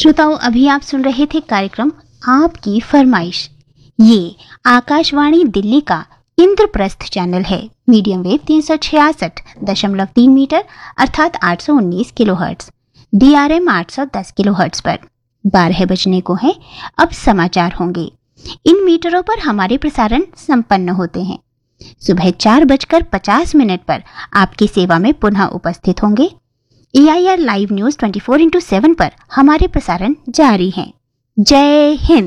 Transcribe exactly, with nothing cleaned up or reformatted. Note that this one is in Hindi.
श्रोताओं, अभी आप सुन रहे थे कार्यक्रम आपकी फरमाइश। ये आकाशवाणी दिल्ली का इंद्रप्रस्थ चैनल है। मीडियम वेव तीन सौ छियासठ दशमलव तीन मीटर अर्थात आठ सौ उन्नीस kilo hertz, D R M आठ सौ दस किलो हर्ट्ज पर। बारह बजने को है, अब समाचार होंगे। इन मीटरों पर हमारे प्रसारण संपन्न होते हैं। सुबह चार बजकर पचास मिनट पर आपकी सेवा में पुनः उपस्थित होंगे। ए आई आर लाइव न्यूज चौबीस इंटू सात पर हमारे प्रसारण जारी हैं। जय हिंद।